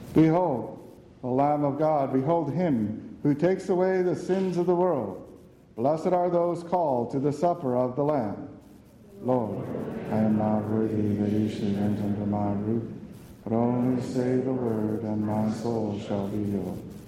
Behold, the Lamb of God, behold him who takes away the sins of the world. Blessed are those called to the supper of the Lamb. Lord, I am not worthy that you should enter under my roof, but only say the word, and my soul shall be yours.